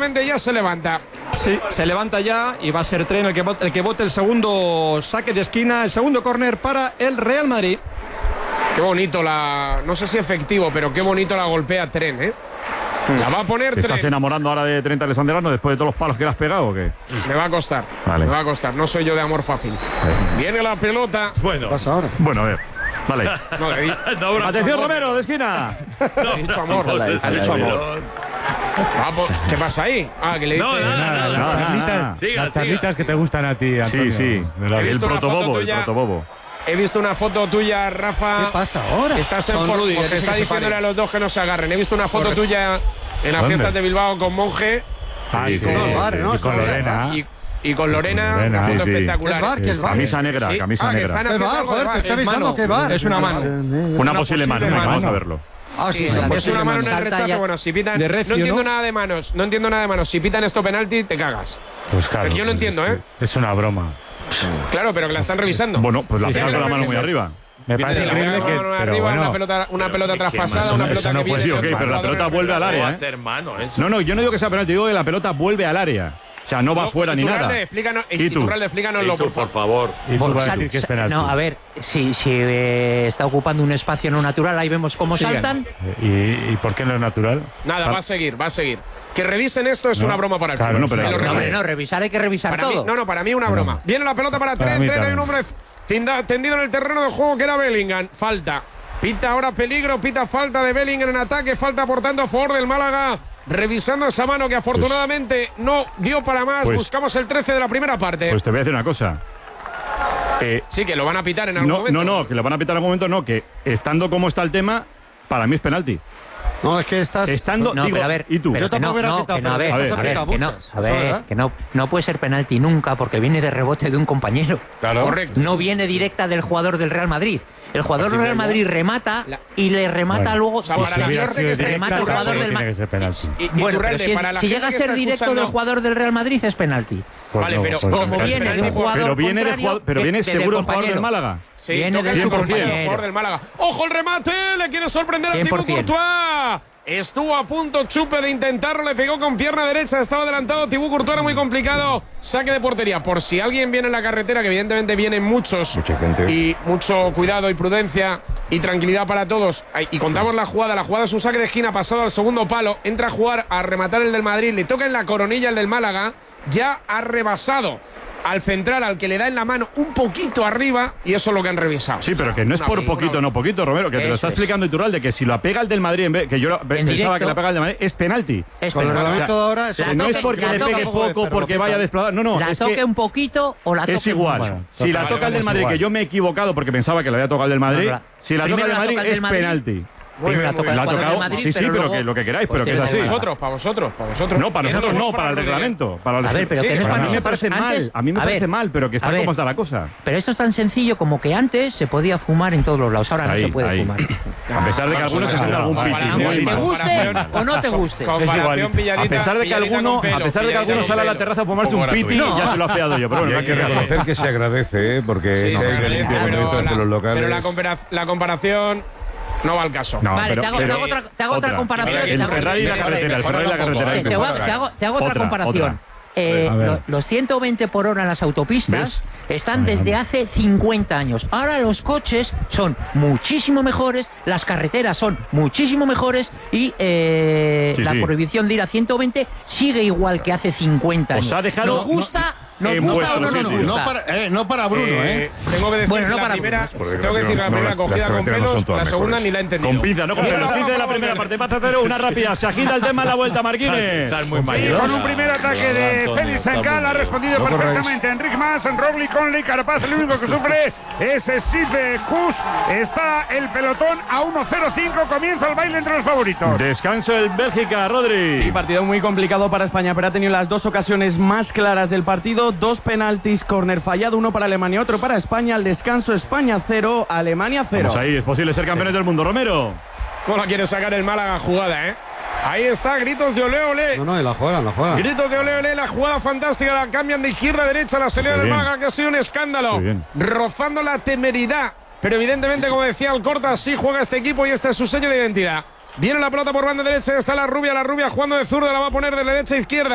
prácticamente ya se levanta. Sí, se levanta ya y va a ser Tren el que bote el segundo saque de esquina, el segundo córner para el Real Madrid. Qué bonito no sé si efectivo, pero qué bonito la golpea Tren, ¿eh? La va a poner ¿Te Tren. estás enamorando ahora de Trent Alexander-Arnold después de todos los palos que le has pegado o qué? Me va a costar. Vale. Me va a costar. No soy yo de amor fácil. Viene la pelota. Bueno. ¿Qué pasa ahora? Bueno, a ver. Vale. No, Atención, Romero, de esquina. ha dicho amor. Ha dicho amor. ¿Qué pasa ahí? Que le dice. Nada. Las charlitas que te gustan a ti, Antonio. Sí. He El visto una foto protobobo, el tuya. protobobo. He visto una foto tuya, Rafa. ¿Qué pasa ahora? Estás en Con forma. Rudy, Porque que está se diciéndole separen. a los dos que no se agarren. He visto una foto Correcto. tuya en las ¿Dónde? fiestas de Bilbao con Monje Sí. Vale, ¿no? Y con Lorena. y con Lorena. Lorena, Una foto sí. espectacular. ¿Qué es bar? ¿Qué es bar? Camisa negra, Sí. camisa Que negra. están ¿Qué haciendo bar? algo de Joder, te bar. estoy Es avisando mano. que bar. Es una mano. Una posible mano, posible vamos mano. a verlo. Ah, sí, Sí, sí. la Es posible una mano en el mano. rechazo. ya. Bueno, si pitan. De recio, no entiendo ¿no? nada de manos. No entiendo nada de manos. Si pitan esto penalti, te cagas. Pues claro. Pero yo no pues entiendo, es ¿eh? que Es una broma. Claro, pero que la están revisando. Bueno, pues la Sí, pega sí, con la sí, mano sí, muy sí. arriba. Me parece Sí, la increíble pega que. con la mano Pero arriba, bueno. una pelota ¿qué traspasada, más? una Eso pelota no que puede viene. ser. de Sí, ok, otro pero la jugador pelota en el vuelve al rechazo. área, Va a ¿eh? hacer mano eso. No, yo no digo que sea penalti, digo que la pelota vuelve al área. O sea, no va fuera ni nada. Y tú, explícanoslo, por favor. Y tú vas a decir que es penalti. No, a ver, si está ocupando un espacio no natural, ahí vemos cómo Sigan. saltan. ¿Y por qué no es natural? Nada, va a seguir. Que revisen esto es una broma para el Claro, fútbol. no, pero- Que lo No, hombre, revisen. no, revisar hay que revisar Para mí, todo. para mí una broma. Viene la pelota para Para Tren. mí Hay un también. hombre tendido en el terreno de juego que era Bellingham. Falta. Pita ahora peligro, pita falta de Bellingham en ataque, falta por tanto a favor del Málaga. Revisando esa mano que afortunadamente no dio para más. Pues- Buscamos el 13 de la primera parte. Pues te voy a decir una cosa. Sí, que lo van a pitar en algún momento. No, que lo van a pitar en algún momento, no, que estando como está el tema, para mí es penalti. No, es que estás. Estando, No, digo, pero a ver, ¿y tú? Yo tampoco hubiera quitado, pero a ver, estás a ver, aplicando que no, muchas. a Eso, ver, ¿verdad? que no puede ser penalti nunca porque viene de rebote de un compañero. Claro. Correcto. No viene directa del jugador del Real Madrid. El jugador del Real Madrid remata y le remata Bueno. luego. O sea, para la hubiera gente sido que se remata el directa, jugador ¿por qué del tiene que ser penalti? Y Bueno, pero Iturralde, si, para la si gente llega a que ser está directo escuchando- del jugador del Real Madrid es penalti. Pues Vale, no, pero pues como no. viene de un penalti, jugador pero viene de contrario, jugador- pero viene del seguro el jugador compañero. del Málaga. Sí, Viene toca de el su 100%. compañero. Jugador del Málaga. ¡Ojo el remate! Le quiere sorprender a Thibaut 100%. Courtois. Estuvo a punto Chupe de intentarlo, le pegó con pierna derecha, estaba adelantado Thibaut Courtois, era muy complicado. Saque de portería. Por si alguien viene en la carretera, que evidentemente vienen muchos. Mucha gente. Y mucho cuidado y prudencia y tranquilidad para todos. Y contamos la jugada. La jugada es un saque de esquina pasado al segundo palo. Entra a jugar, a rematar el del Madrid. Le toca en la coronilla el del Málaga. Ya ha rebasado al central, al que le da en la mano un poquito arriba, y eso es lo que han revisado. Sí, pero que no es por poquito, no poquito, Romero, que te lo Eso está es. explicando Iturralde, que si lo pega el del Madrid, en vez, que yo pensaba directo. que la pega el del Madrid, es penalti. Es Con el penalti. reglamento de ahora, eso La Que no toque- es porque la le toque- pegue tampoco es, poco, pero porque lo vaya quitan. desplazado. No, la es toque que un poquito o la toque es igual. mucho. Si la toca el del Madrid, que yo me he equivocado porque pensaba que le había tocado el del Madrid, No, si la toca primero el del la Madrid toca el del es Madrid. penalti. Primero la toca el La ha jugador del tocado, Madrid, sí, pero luego que lo que queráis, pero que es tiene así. que dar. Para vosotros. No, para nosotros no, para el reglamento. Para el A ver, pero Sí, que no es para para a mí me nosotros. parece mal, Antes- a mí me a parece ver, mal, pero que está a ver, como está la cosa. Pero esto es tan sencillo como que antes se podía fumar en todos los lados, ahora Ahí, no se puede ahí. fumar. A pesar de que algunos se hacen algún piti. Te guste o no te guste. Comparación pilladita, A pesar de que pilladita alguno, con pelo, a pesar de que pilladita alguno con sale a la pelo. terraza a fumarse un piti, gratuito. ya se lo ha feado yo. Pero Y bueno, hay que reconocer que se agradece, porque Sí, se se hace agradece, limpio pero momentos en los locales. pero la comparación no va al caso. No, Vale, pero- te hago pero- otra comparación. El Te hago- Ferrari y la carretera, el Ferrari y la carretera. Te hago otra Otra, comparación. otra. Los 120 por hora en las autopistas están desde hace 50 años. Ahora los coches son muchísimo mejores, las carreteras son muchísimo mejores y la sí. prohibición de ir a 120 sigue igual que hace 50 años. Os ha dejado- ¿Nos gusta? ¿Nos en gusta o no vuestro nos sitio. gusta? No para Bruno, Tengo que decir Bueno, que no la para primera, Bruno, porque tengo que decir que la no, primera las cogida con carreteras no son pelos, todas la segunda mejores. ni la he entendido. Con pinza, no con pelos. 15 de la primera parte, pata cero, una rápida. Se agita el tema en la vuelta, Marquines. Estás muy Sí, mayor. con un primer ataque de Antonio, Félix está Sancal muy ha respondido No corráis. perfectamente Enric Mas, Roglic, Conley, Carapaz. El único que sufre es Sipe Kus. Está el pelotón a 1-0-5. Comienza el baile entre los favoritos. Descanso el Bélgica, Rodri. Sí, partido muy complicado para España, pero ha tenido las dos ocasiones más claras del partido. Dos penaltis, córner fallado, uno para Alemania, otro para España. Al descanso, España 0, Alemania 0. Vamos ahí, es posible ser campeones del mundo, Romero. ¿Cómo la quiere sacar el Málaga jugada, Ahí está, gritos de ole, ole. No, y la juegan. Gritos de ole, ole, la jugada fantástica, la cambian de izquierda a derecha, la salida Qué del bien. Málaga, que ha sido un escándalo, Qué bien. rozando la temeridad. Pero evidentemente, como decía Alcorta, sí juega este equipo y este es su sello de identidad. Viene la pelota por banda derecha, está la rubia jugando de zurda, la va a poner de derecha a izquierda.